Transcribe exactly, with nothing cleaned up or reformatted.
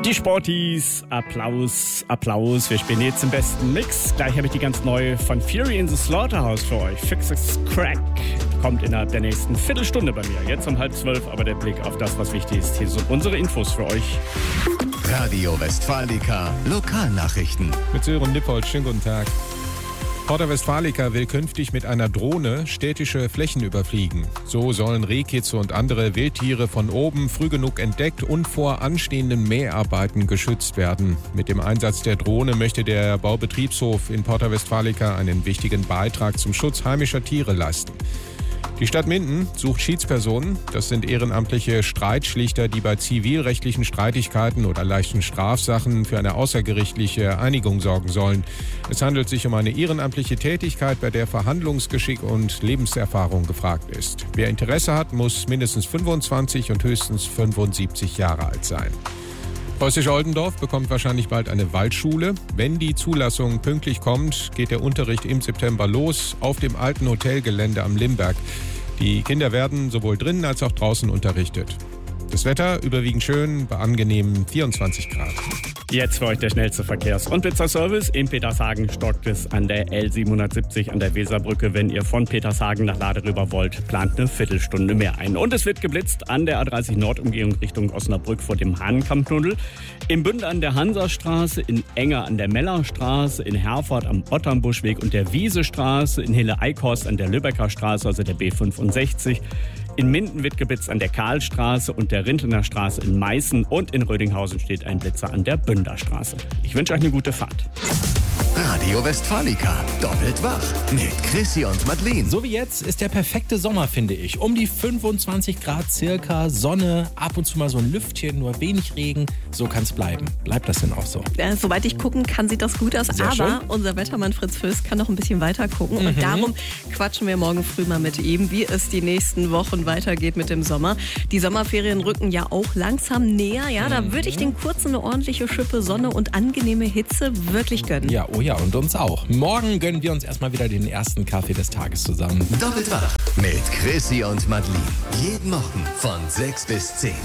Die Sporties, Applaus, Applaus. Wir spielen jetzt im besten Mix. Gleich habe ich die ganz neue von Fury in the Slaughterhouse für euch. Fixes Crack kommt innerhalb der nächsten Viertelstunde bei mir. Jetzt um halb zwölf, aber der Blick auf das, was wichtig ist. Hier sind unsere Infos für euch. Radio Westfalica, Lokalnachrichten. Mit Sören Lippold, schönen guten Tag. Porta Westfalica will künftig mit einer Drohne städtische Flächen überfliegen. So sollen Rehkitze und andere Wildtiere von oben früh genug entdeckt und vor anstehenden Mäharbeiten geschützt werden. Mit dem Einsatz der Drohne möchte der Baubetriebshof in Porta Westfalica einen wichtigen Beitrag zum Schutz heimischer Tiere leisten. Die Stadt Minden sucht Schiedspersonen. Das sind ehrenamtliche Streitschlichter, die bei zivilrechtlichen Streitigkeiten oder leichten Strafsachen für eine außergerichtliche Einigung sorgen sollen. Es handelt sich um eine ehrenamtliche Tätigkeit, bei der Verhandlungsgeschick und Lebenserfahrung gefragt ist. Wer Interesse hat, muss mindestens fünfundzwanzig und höchstens fünfundsiebzig Jahre alt sein. Preußisch-Oldendorf bekommt wahrscheinlich bald eine Waldschule. Wenn die Zulassung pünktlich kommt, geht der Unterricht im September los auf dem alten Hotelgelände am Limberg. Die Kinder werden sowohl drinnen als auch draußen unterrichtet. Das Wetter überwiegend schön, bei angenehmen vierundzwanzig Grad. Jetzt für euch der schnellste Verkehrs- und Blitzerservice. In Petershagen stockt es an der L siebenhundertsiebzig an der Weserbrücke. Wenn ihr von Petershagen nach Lade rüber wollt, plant eine Viertelstunde mehr ein. Und es wird geblitzt an der A dreißig Nord-Umgehung Richtung Osnabrück vor dem Hahnenkammtunnel. Im Bünde an der Hansastraße, in Enger an der Mellerstraße, in Herford am Otternbuschweg und der Wiesestraße, in Hille-Eichhorst an der Lübecker Straße, also der B fünfundsechzig. In Minden wird geblitzt an der Karlstraße und der Rintener Straße in Meißen und in Rödinghausen steht ein Blitzer an der Bünderstraße. Ich wünsche euch eine gute Fahrt. Radio Westfalica, doppelt wach mit Chrissy und Madeleine. So wie jetzt ist der perfekte Sommer, finde ich. Um die fünfundzwanzig Grad circa, Sonne, ab und zu mal so ein Lüftchen, nur wenig Regen. So kann es bleiben. Bleibt das denn auch so? Ja, soweit ich gucken kann, sieht das gut aus. Sehr aber schön. Unser Wettermann Fritz Föß kann noch ein bisschen weiter gucken. Mhm. Und darum quatschen wir morgen früh mal mit ihm, wie es die nächsten Wochen weitergeht mit dem Sommer. Die Sommerferien rücken ja auch langsam näher. Ja, da würde ich den Kurzen eine ordentliche Schippe Sonne und angenehme Hitze wirklich gönnen. Ja, oh ja, und uns auch. Morgen gönnen wir uns erstmal wieder den ersten Kaffee des Tages zusammen. Doppelt wach mit Chrissy und Madeleine. Jeden Morgen von sechs bis zehn.